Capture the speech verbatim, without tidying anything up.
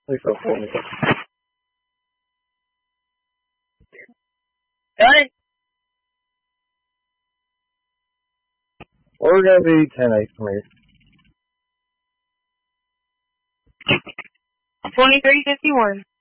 Please go for me. Done. We're going to be ten eight from here. twenty-three fifty-one.